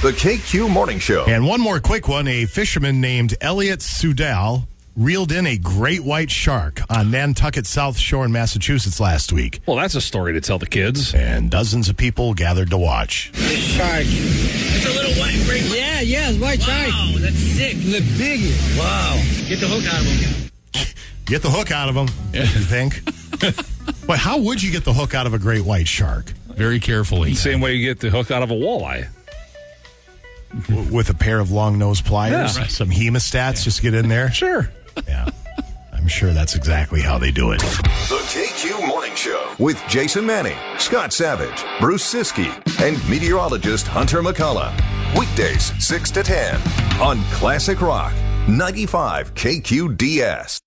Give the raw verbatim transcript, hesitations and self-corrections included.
The K Q Morning Show. And one more quick one. A fisherman named Elliot Sudell reeled in a great white shark on Nantucket South Shore in Massachusetts last week. Well, that's a story to tell the kids. And dozens of people gathered to watch. This shark. It's a little white great white. Yeah, yeah, it's white shark. Wow, that's sick. The biggest. Wow. Get the hook out of him. Get the hook out of them, you think? But how would you get the hook out of a great white shark? Very carefully. Same way you get the hook out of a walleye. W- with a pair of long-nosed pliers? Yeah. Right. Some hemostats just get in there? Sure. Yeah. I'm sure that's exactly how they do it. The K Q Morning Show with Jason Manning, Scott Savage, Bruce Siskey, and meteorologist Hunter McCullough. Weekdays six to ten on Classic Rock ninety-five K Q D S.